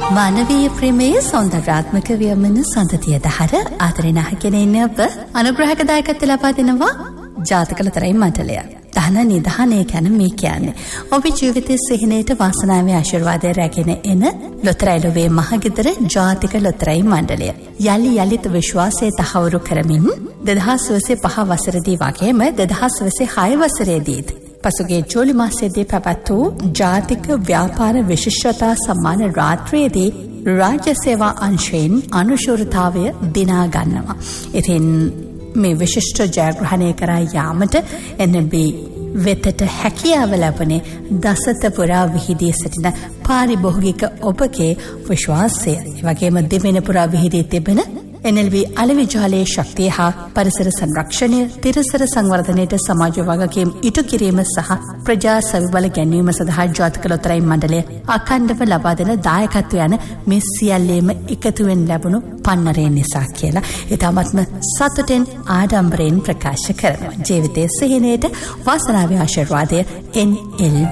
මානවීය ප්‍රේමයේ සෞන්දර්යාත්මක වියමන සඳතිය දහර ආදරෙන් අහගෙන ඉන්න ඔබ අනුග්‍රහක දායකත්වය ලබා දෙනවා ජාතක ලොතරැයි මණ්ඩලය. දහන නිධානය ගැන මේ කියන්නේ. ඔබේ ජීවිතයේ සිහිනයට වාසනාවේ ආශිර්වාදය රැගෙන එන ලොතරැයිලුවේ මහගෙදර ජාතික ලොතරැයි මණ්ඩලය. යලි යලිත් විශ්වාසය තහවුරු කරමින් 2025 වසරේදී වගේම 2026 වසරේදීත් පසුගිය ජූලි මාසයේදී පැවැත් වූ ජාතික ව්‍යාපාර විශිෂ්ටතා සම්මාන රාත්‍රියේදී රාජ්‍ය සේවා අංශයෙන් අනුශූරතාවය දිනා ගන්නවා. ඉතින් මේ විශිෂ්ට ජයග්‍රහණය කරා යාමට NLB වෙතට හැකියාව ලැබුණේ දසත පුරා විහිදී සිටින පාරිභෝගික ඔබගේ විශ්වාසය. ඒ වගේම දෙවෙනි පුරා විහිදී තිබෙන NLB අලෙවිජාලයේ ශක්තිය හා පරිසර සංරක්ෂණය, තිරසර සංවර්ධනයට සමාජ වගකීම් ඉටු කිරීම සහ ප්‍රජා සවිබල ගැන්වීම සඳහා ජාතික ලොතරැයි මණ්ඩලය අඛණ්ඩව ලබා දෙන දායකත්වය යන මේ සියල්ලේම එකතුවෙන් ලැබුණු පන්නරේ නිසා කියලා ඊටමත්ම සතුටෙන් ආඩම්බරයෙන් ප්‍රකාශ කරනවා. ජීවිතයේ සිහිනයට වාසනාවේ ආශිර්වාදය NLB.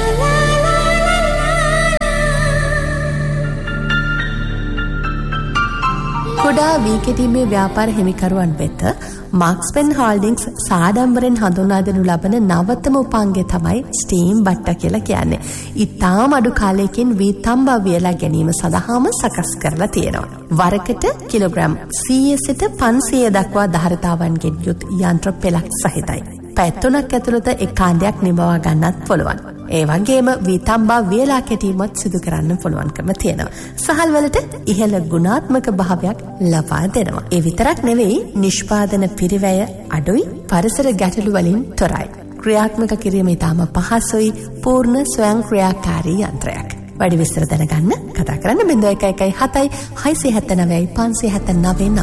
කුඩා වීකෙටීමේ ව්‍යාපාර හිමිකරුවන් වෙත මාක්ස්පෙන් හෝල්ඩින්ග්ස් සාඩම්බරෙන් හඳුන්වා දෙනු ලබන නවතම උපාංගය තමයි ස්ටීම් බට්ට කියලා කියන්නේ. ඉතාම අඩු කාලයකින් වී තම්බා වියලා ගැනීම සඳහාම සකස් කරලා තියෙනවා. වරකට කිලෝග්‍රෑම් 100 සිට 500 දක්වා ධාරිතාවන්ගෙන් යුත් යන්ත්‍ර පෙළක් සහිතයි. පැය 3ක් ඇතුළත එක් කාණ්ඩයක් නිමවා ගන්නත් පුළුවන්. ඒ වගේම වී තම්බා වියලා කැටීමත් සිදු කරන්න පුළුවන්කම තියෙනවා. සහල් වලට ඉහළ ගුණාත්මක භාවයක් ලබා දෙනවා. ඒ විතරක් නෙවෙයි නිෂ්පාදන පිරිවැය අඩුයි, පරිසර ගැටලු වලින් තොරයි. ක්‍රියාත්මක කිරීම ඉතාම පහසුයි, පූර්ණ ස්වයං ක්‍රියාකාරී යන්ත්‍රයක්. වැඩි විස්තර දැනගන්න කතා කරන්න 0117 679 579